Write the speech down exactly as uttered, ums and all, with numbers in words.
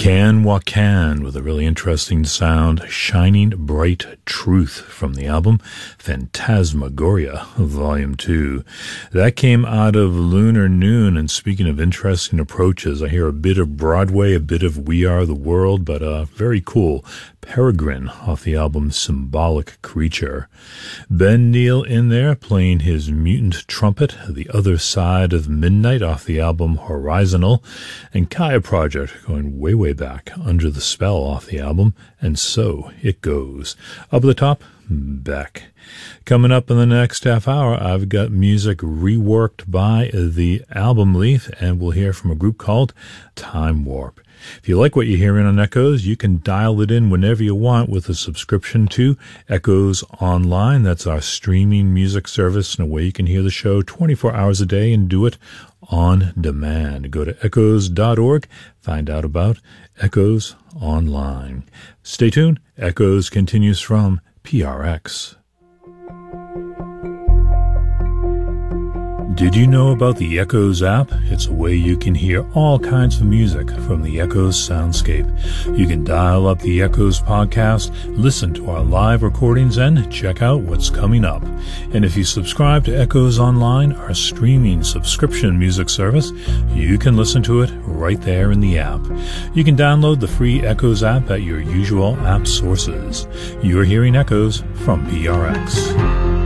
Can Wakan with a really interesting sound, Shining Bright Truth from the album Phantasmagoria Volume two. That came out of Lunar Noon, and speaking of interesting approaches, I hear a bit of Broadway, a bit of We Are the World, but uh, very cool. Peregrine off the album Symbolic Creature. Ben Neal in there playing his mutant trumpet, The Other Side of Midnight off the album Horizontal, and Kaya Project going way, way back, Under the Spell off the album And So It Goes. Up at the top, Beck. Coming up in the next half hour, I've got music reworked by the Album Leaf, and we'll hear from a group called Time Warp. If you like what you're hearing on Echoes, you can dial it in whenever you want with a subscription to Echoes Online. That's our streaming music service, and a way you can hear the show twenty-four hours a day and do it on demand. Go to echoes dot org, find out about Echoes Online. Stay tuned. Echoes continues from P R X. Did you know about the Echoes app? It's a way you can hear all kinds of music from the Echoes soundscape. You can dial up the Echoes podcast, listen to our live recordings, and check out what's coming up. And if you subscribe to Echoes Online, our streaming subscription music service, you can listen to it right there in the app. You can download the free Echoes app at your usual app sources. You're hearing Echoes from P R X.